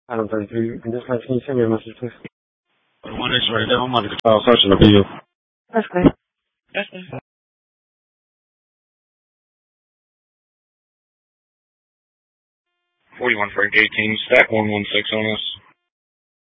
Adam 33, can you send me a message, please? One is right now. I'm on the question of you. That's good. That's good. 41 Frank 18, stack 116 on us.